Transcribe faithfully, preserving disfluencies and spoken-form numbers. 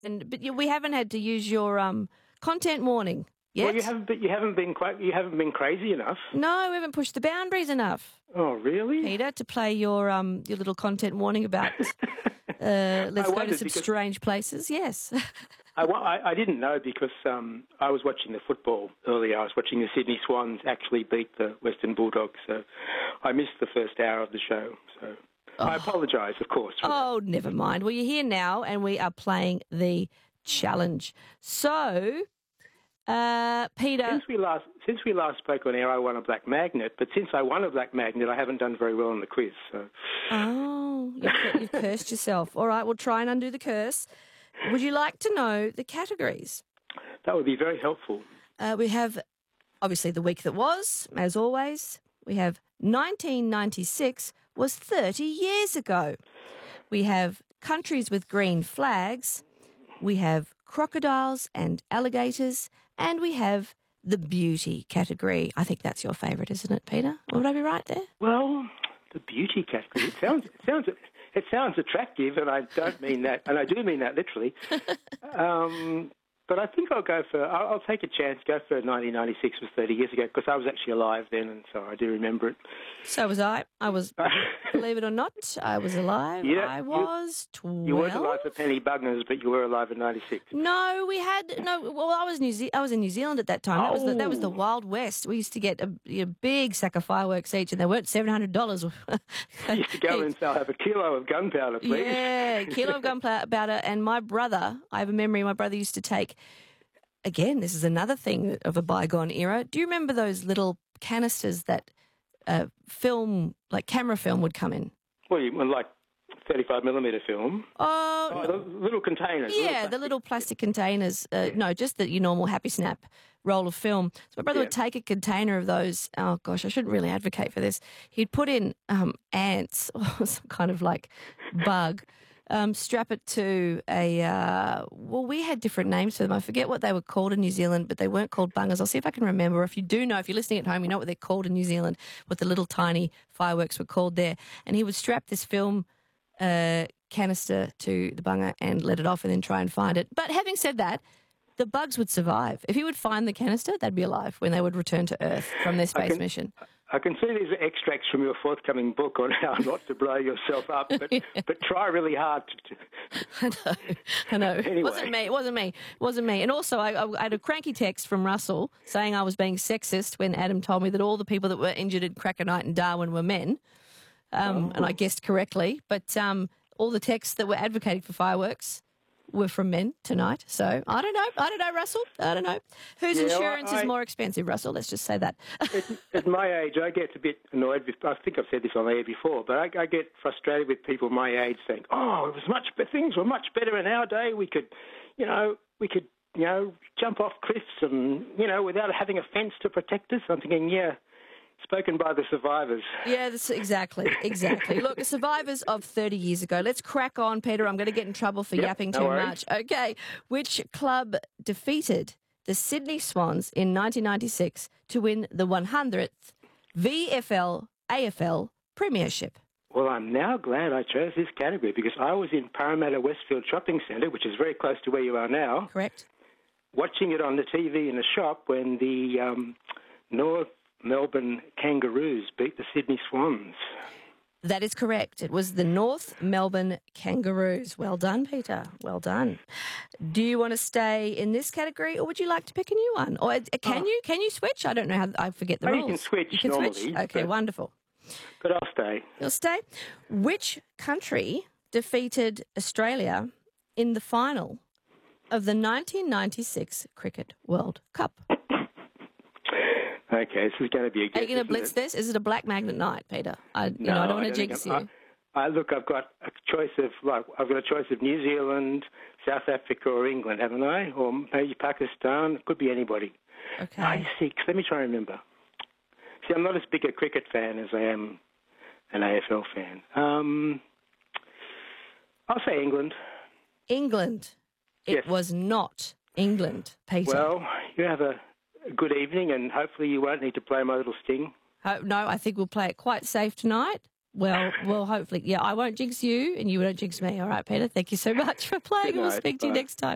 And but you, we haven't had to use your um, content warning yet. Well, you haven't been, you haven't been quite you haven't been crazy enough. No, we haven't pushed the boundaries enough. Oh, really? Peter, to play your um your little content warning about uh, let's go to some strange places. Yes. I, I, I didn't know because um, I was watching the football earlier. I was watching the Sydney Swans actually beat the Western Bulldogs, so I missed the first hour of the show. So oh. I apologise, of course. Oh, that. Never mind. Well, you're here now, and we are playing the challenge. So, uh, Peter, since we last since we last spoke on air, I won a black magnet. But since I won a black magnet, I haven't done very well in the quiz. So. Oh, you've, you've cursed yourself. All right, we'll try and undo the curse. Would you like to know the categories? That would be very helpful. Uh, we have, obviously, the week that was, as always. We have nineteen ninety-six was thirty years ago. We have countries with green flags. We have crocodiles and alligators. And we have the beauty category. I think that's your favourite, isn't it, Peter? Would I be right there? Well, the beauty category. It sounds... It sounds It sounds attractive, and I don't mean that, and I do mean that literally. Um, but I think I'll go for, I'll, I'll take a chance, go for nineteen ninety-six was thirty years ago, because I was actually alive then, and so I do remember it. So was I. I was, believe it or not, I was alive. Yeah, I was twelve. You weren't alive for Penny Bugners, but you were alive in ninety-six. No, we had, no, well, I was New Ze- I was in New Zealand at that time. Oh. That was the, that was the Wild West. We used to get a, a big sack of fireworks each, and they weren't seven hundred dollars. You used to go and say, I'll have a kilo of gunpowder, please. Yeah, a kilo of gunpowder. And my brother, I have a memory, my brother used to take, again, this is another thing of a bygone era. Do you remember those little canisters that uh, film, like camera film would come in? Well, you mean like thirty-five millimetre film? Oh, oh the little containers. Yeah, little the little plastic containers. Uh, yeah. No, just the your normal Happy Snap roll of film. So my brother yeah. would take a container of those. Oh, gosh, I shouldn't really advocate for this. He'd put in um, ants or some kind of like bug, um, strap it to a, uh, well, we had different names for them. I forget what they were called in New Zealand, but they weren't called bungers. I'll see if I can remember. If you do know, if you're listening at home, you know what they're called in New Zealand, what the little tiny fireworks were called there. And he would strap this film uh, canister to the bunger and let it off and then try and find it. But having said that, the bugs would survive. If he would find the canister, they'd be alive when they would return to Earth from their space I can, mission. I can see these are extracts from your forthcoming book on how not to blow yourself up, but, yeah. but try really hard to... to... I know, I know. Anyway. It wasn't me, it wasn't me, it wasn't me. And also, I, I had a cranky text from Russell saying I was being sexist when Adam told me that all the people that were injured at Cracker Night in Darwin were men, um, oh. and I guessed correctly. But um, all the texts that were advocating for fireworks were from men tonight. So I don't know. I don't know, Russell. I don't know. Whose yeah, insurance I, is more expensive, Russell? Let's just say that. at, at my age, I get a bit annoyed with, I think I've said this on air before, but I, I get frustrated with people my age saying, oh, it was much, things were much better in our day. We could, you know, we could, you know, jump off cliffs and, you know, without having a fence to protect us. I'm thinking, yeah, spoken by the survivors. Yeah, that's exactly, exactly. Look, the survivors of thirty years ago. Let's crack on, Peter. I'm going to get in trouble for yep, yapping no too worries. much. Okay, which club defeated the Sydney Swans in nineteen ninety-six to win the one hundredth V F L A F L Premiership? Well, I'm now glad I chose this category because I was in Parramatta Westfield Shopping Centre, which is very close to where you are now. Correct. Watching it on the T V in the shop when the um, North Melbourne Kangaroos beat the Sydney Swans. That is correct. It was the North Melbourne Kangaroos. Well done, Peter. Well done. Do you want to stay in this category, or would you like to pick a new one? Or can oh. you can you switch? I don't know how. I forget the oh, rules. You can switch. You can normally, switch. Okay, wonderful. But I'll stay. You'll stay. Which country defeated Australia in the final of the nineteen ninety-six Cricket World Cup? Okay, this is going to be a guess. Are you going to blitz it? this? Is it a black magnet night, Peter? I, you no, know, I don't want to I jinx you. I, I, look, I've got a choice of, like, I've got a choice of New Zealand, South Africa, or England, haven't I? Or maybe Pakistan. It could be anybody. Okay. ninety-six. Let me try and remember. See, I'm not as big a cricket fan as I am an A F L fan. Um, I'll say England. England. It yes. was not England, Peter. Well, you have a good evening, and hopefully you won't need to play my little sting. Uh, no, I think we'll play it quite safe tonight. Well, well, hopefully, yeah, I won't jinx you, and you won't jinx me. All right, Peter, thank you so much for playing. We'll speak to you next time.